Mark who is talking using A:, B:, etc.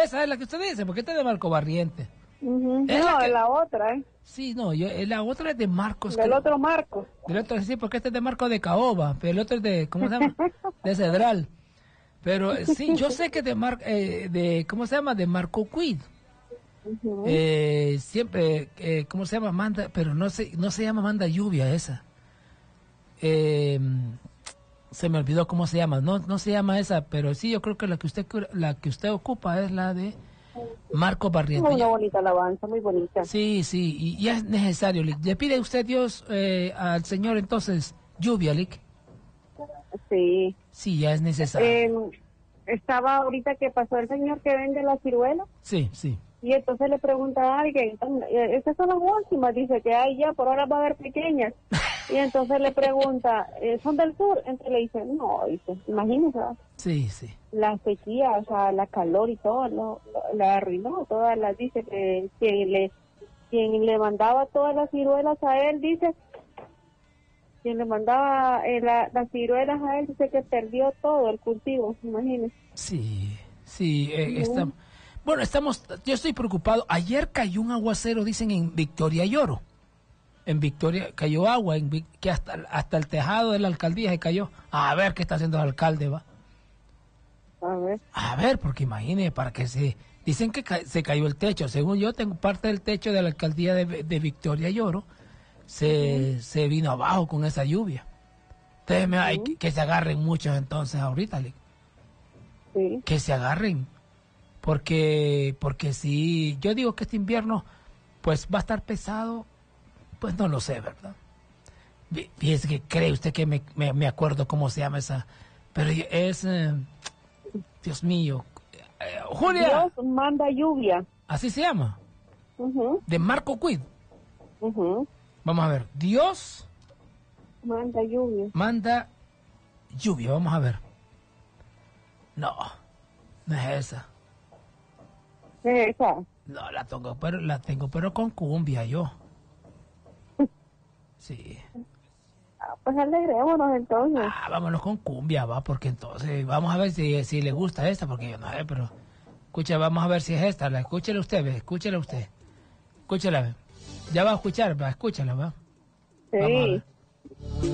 A: esa es la que usted dice, porque esta es de Marco Barriente.
B: No, es la otra,
A: Sí, no, la otra es de Marcos.
B: Del otro Marcos.
A: Del otro sí, porque este es de Marco de Caoba, pero el otro es de, ¿cómo se llama? De Cedral. Pero sí, yo sé que de ¿cómo se llama? De Marco Cuid. Siempre, ¿cómo se llama? Manda, pero no se llama Manda Lluvia esa. Se me olvidó cómo se llama. No se llama esa, pero sí, yo creo que la que usted ocupa es la de Marco Barriente.
B: Muy bonita alabanza, muy bonita.
A: Sí, y ya es necesario, Lick. ¿Le pide usted Dios al Señor entonces lluvia, Lick?
B: Sí.
A: Sí, ya es necesario.
B: Estaba ahorita que pasó el señor que vende la ciruela.
A: Sí.
B: Y entonces le pregunta a alguien, estas son las últimas, dice que hay ya, por ahora va a haber pequeñas. Y entonces le pregunta, ¿son del sur? Entonces le dice, no, dice, imagínese.
A: Sí.
B: La sequía, o sea, la calor y todo, la arruinó, todas las, dice que quien le mandaba todas las ciruelas a él, dice, quien le mandaba las ciruelas a él, dice que perdió todo el cultivo, imagínese.
A: Sí, bueno, yo estoy preocupado. Ayer cayó un aguacero, dicen, en Victoria Lloro. En Victoria cayó agua, que hasta el tejado de la alcaldía se cayó. A ver qué está haciendo el alcalde, va. A ver, porque imagine, para que dicen que se cayó el techo. Según yo, tengo parte del techo de la alcaldía de Victoria Lloro. Se vino abajo con esa lluvia. Entonces, hay que se agarren muchos entonces ahorita,
B: sí.
A: Que se agarren. Porque si yo digo que este invierno pues va a estar pesado, pues no lo sé, ¿verdad? Fíjese que cree usted que me acuerdo cómo se llama esa, pero es, Dios mío, Julia.
B: Dios manda lluvia.
A: ¿Así se llama? De Marco Cuid. Vamos a ver, Dios
B: manda
A: lluvia, vamos a ver. No es esa.
B: ¿Qué es esa?
A: No, la tengo, pero con cumbia yo. Sí.
B: Pues alegrémonos entonces.
A: Vámonos con cumbia, va, porque entonces vamos a ver si le gusta esta, porque yo no sé, pero escucha, vamos a ver si es esta, escúchela usted, escúchela usted. Escúchela, ya va a escuchar, va, escúchela, va.
B: Sí.